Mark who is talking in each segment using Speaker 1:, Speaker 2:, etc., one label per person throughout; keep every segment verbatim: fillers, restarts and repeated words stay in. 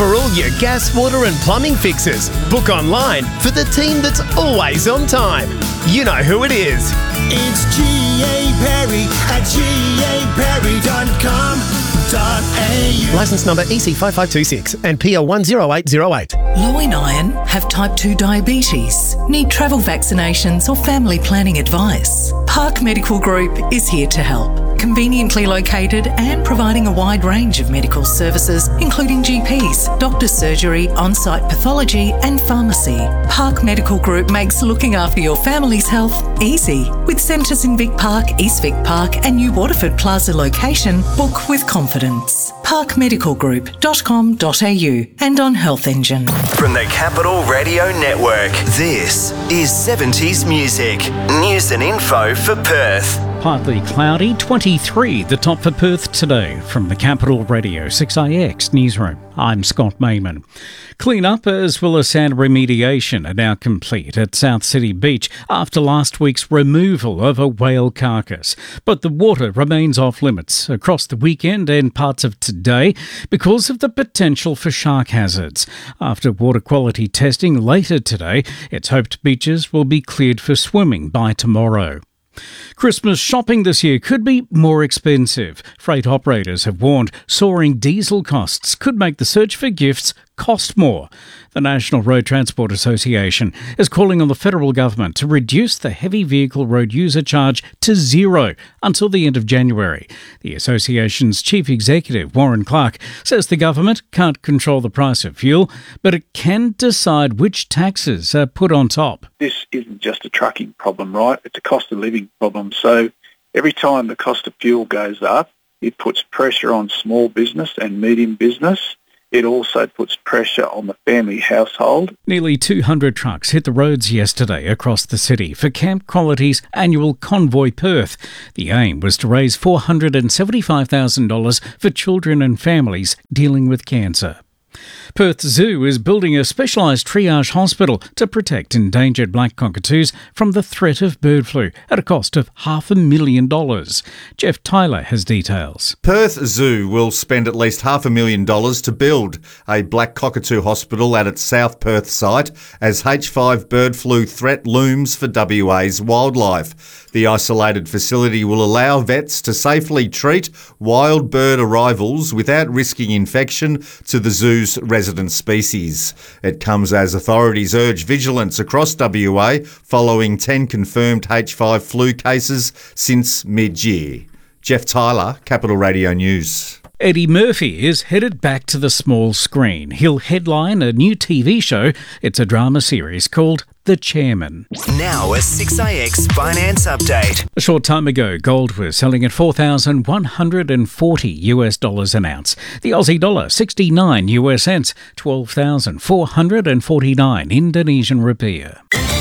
Speaker 1: For all your gas, water and plumbing fixes, book online for the team that's always on time. You know who it is.
Speaker 2: It's G A Perry at G A Perry dot com dot A U.
Speaker 1: Licence number E C five five two six and P L one zero eight zero eight.
Speaker 3: Low in iron, have type two diabetes, need travel vaccinations or family planning advice? Park Medical Group is here to help. Conveniently located and providing a wide range of medical services, including G Ps, doctor's surgery, on-site pathology and pharmacy. Park Medical Group makes looking after your family's health easy. With centres in Vic Park, East Vic Park and New Waterford Plaza location, book with confidence. park medical group dot com dot A U and on Health Engine.
Speaker 4: From the Capital Radio Network, this is seventies music. News and info for Perth.
Speaker 5: Partly cloudy, twenty-three, the top for Perth today. From the Capital Radio six A X newsroom, I'm Scott Mayman. Clean-up as well as sand remediation are now complete at South City Beach after last week's removal of a whale carcass. But the water remains off limits across the weekend and parts of today because of the potential for shark hazards. After water quality testing later today, it's hoped beaches will be cleared for swimming by tomorrow. Christmas shopping this year could be more expensive. Freight operators have warned soaring diesel costs could make the search for gifts cost more. The National Road Transport Association is calling on the federal government to reduce the heavy vehicle road user charge to zero until the end of January. The association's chief executive, Warren Clark, says the government can't control the price of fuel, but it can decide which taxes are put on top.
Speaker 6: This isn't just a trucking problem, right? It's a cost of living problem. So every time the cost of fuel goes up, it puts pressure on small business and medium business. It also puts pressure on the family household.
Speaker 5: Nearly two hundred trucks hit the roads yesterday across the city for Camp Quality's annual Convoy Perth. The aim was to raise four hundred seventy-five thousand dollars for children and families dealing with cancer. Perth Zoo is building a specialised triage hospital to protect endangered black cockatoos from the threat of bird flu at a cost of half a million dollars. Jeff Tyler has details.
Speaker 7: Perth Zoo will spend at least half a million dollars to build a black cockatoo hospital at its South Perth site as H five bird flu threat looms for W A's wildlife. The isolated facility will allow vets to safely treat wild bird arrivals without risking infection to the zoo's resident species. It comes as authorities urge vigilance across W A following ten confirmed H five flu cases since mid-year. Jeff Tyler, Capital Radio News.
Speaker 5: Eddie Murphy is headed back to the small screen. He'll headline a new T V show. It's a drama series called The Chairman.
Speaker 4: Now a six A X finance update.
Speaker 5: A short time ago, gold was selling at four thousand one hundred forty US dollars an ounce. The Aussie dollar, sixty-nine US cents, twelve thousand four hundred forty-nine Indonesian rupiah.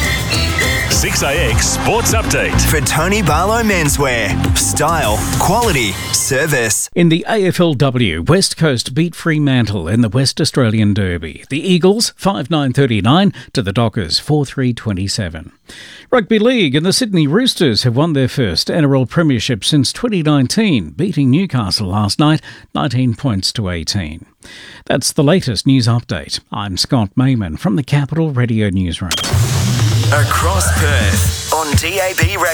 Speaker 8: six A X Sports Update.
Speaker 4: For Tony Barlow Menswear. Style, quality, service.
Speaker 5: In the A F L W, West Coast beat Fremantle in the West Australian Derby. The Eagles five nine thirty-nine to the Dockers four three twenty-seven. Rugby League and the Sydney Roosters have won their first N R L premiership since twenty nineteen, beating Newcastle last night nineteen points to eighteen. That's the latest news update. I'm Scott Mayman from the Capital Radio Newsroom.
Speaker 4: Across Perth on D A B Radio.